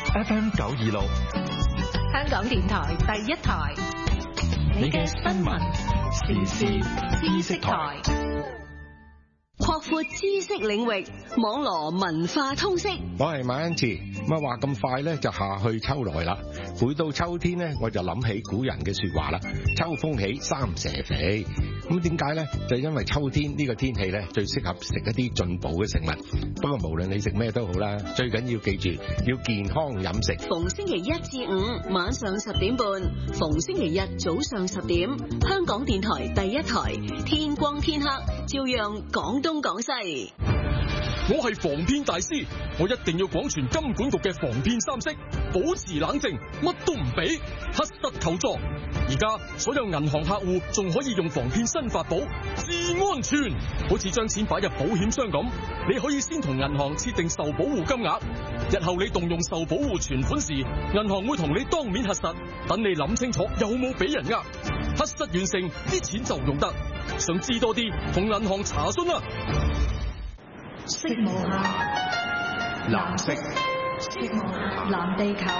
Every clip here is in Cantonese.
FM 926， 香港電台第一台，你嘅新聞時事知識台， 擴闊知識領域，網羅文化通識。 我係馬恩慈，咁話咁快咧就夏去秋來啦。每到秋天咧，我就諗起古人嘅說話啦。秋風起，三蛇肥。咁點解咧？就因為秋天呢個天氣咧，最適合食一啲進補嘅食物。不過無論你食咩都好啦，最緊要記住要健康飲食。 逢星期一至五晚上10點半，逢星期日早上10點，香港電台第一台，天光天黑照樣講東講西。 我係防騙大師，我一定要廣傳金管局嘅防騙三式，保持冷靜，乜都唔俾，核實求助。而家所有銀行客戶仲可以用防騙新法寶，至安全，好似將錢擺入保險箱咁，你可以先同銀行設定受保護金額，日後你動用受保護存款時，銀行會同你當面核實，等你諗清楚有冇俾人呃，核實完成，啲錢就用得。想知多啲，同銀行查詢啦。 色無限，藍色，色無限，藍地球。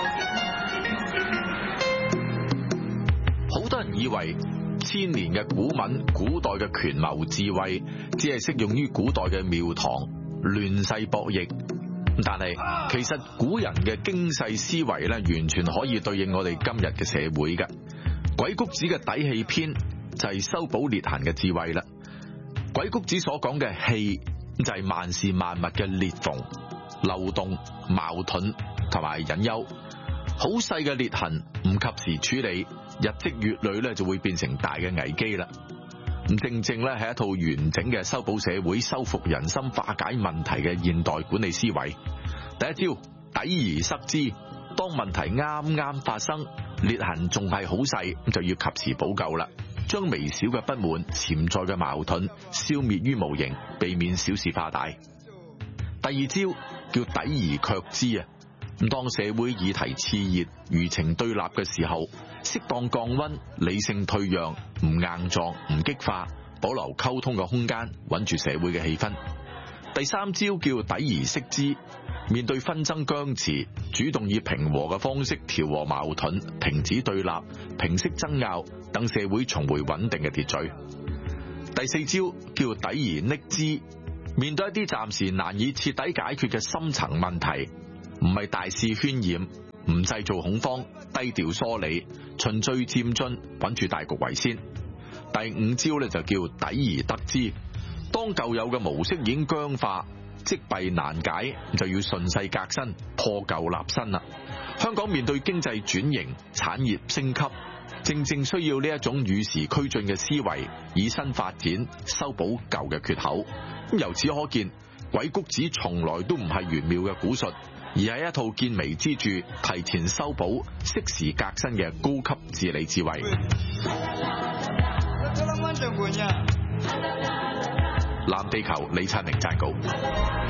好多人以為千年嘅古文、古代嘅權謀智慧，只係適用於古代嘅廟堂亂世博弈。但係其實古人嘅經世思維咧，完全可以對應我哋今日嘅社會嘅。鬼谷子嘅底氣篇就係修補裂痕嘅智慧啦。鬼谷子所講嘅氣就係萬事萬物嘅裂縫、漏洞、矛盾同埋隱憂。好細嘅裂痕唔及時處理，日積月累咧就會變成大嘅危機啦。咁正正咧係一套完整嘅修補社會、修復人心、化解問題嘅現代管理思維。第一招，抵而塞之。當問題啱啱發生，裂痕仲係好細，咁就要及時補救啦。將微小嘅不滿、潛在嘅矛盾消滅於無形，避免小事化大。第二招叫抵而卻之啊！咁當社會議題熾熱、輿情對立嘅時候，適當降溫，理性退讓，唔硬撞、唔激化，保留溝通嘅空間，穩住社會嘅氣氛。第三招叫抵而釋之。面對紛爭僵持，主動以平和嘅方式調和矛盾，停止對立，平息爭拗，等社會重回穩定嘅秩序。第四招叫抵而匿之。面對一啲暫時難以徹底解決嘅深層問題，唔係大肆渲染，唔製造恐慌，低調梳理，循序漸進，穩住大局為先。第五招咧就叫抵而得之。當舊有嘅模式已經僵化，積弊難解，就要順勢革新，破舊立新啦。香港面對經濟轉型、產業升級，正正需要呢一種與時俱進嘅思維，以新發展，修補舊嘅缺口。由此可見，鬼谷子從來都唔係玄妙嘅古術，而係一套見微知著、提前修補、適時革新嘅高級治理智慧。藍地球李燦明撰稿。